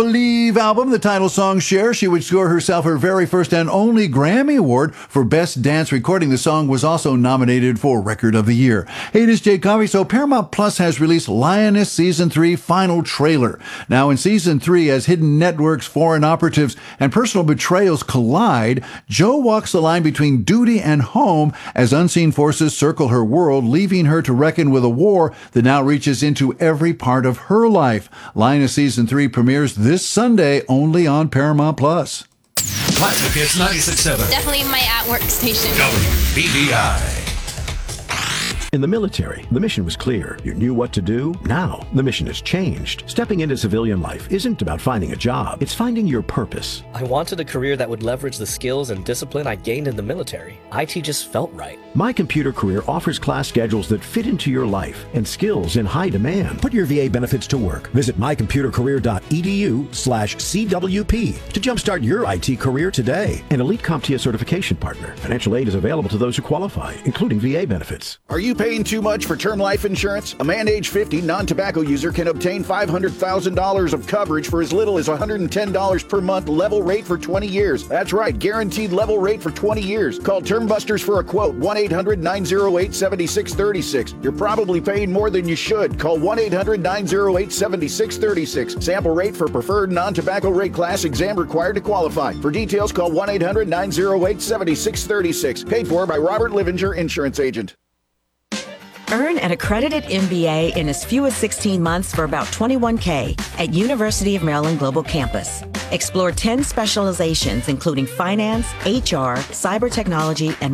Believe album, the title song Cher. She would score herself her very first and only Grammy Award for Best Dance Recording. The song was also nominated for Record of the Year. Hey, it is Jay Coffey. So Paramount Plus has released Lioness Season 3 final trailer. Now in Season 3, as hidden networks, foreign operatives, and personal betrayals collide, Jo walks the line between duty and home as unseen forces circle her world, leaving her to reckon with a war that now reaches into every part of her life. Lioness Season 3 premieres this Sunday only on Paramount Plus. Classic Hits 96.7. Definitely my at-work station. WBBI. In the military, the mission was clear. You knew what to do. Now, the mission has changed. Stepping into civilian life isn't about finding a job. It's finding your purpose. I wanted a career that would leverage the skills and discipline I gained in the military. IT just felt right. My Computer Career offers class schedules that fit into your life and skills in high demand. Put your VA benefits to work. Visit mycomputercareer.edu/CWP to jumpstart your IT career today. An Elite CompTIA certification partner. Financial aid is available to those who qualify, including VA benefits. Are you paying too much for term life insurance? A man age 50 non-tobacco user can obtain $500,000 of coverage for as little as $110 per month, level rate for 20 years. That's right, guaranteed level rate for 20 years. Call Term Busters for a quote, 1-800-908-7636. You're probably paying more than you should. Call 1-800-908-7636. Sample rate for preferred non-tobacco rate class, exam required to qualify. For details, call 1-800-908-7636. Paid for by Robert Livinger, Insurance Agent. Earn an accredited MBA in as few as 16 months for about $21K at University of Maryland Global Campus. Explore 10 specializations, including finance, HR, cyber technology, and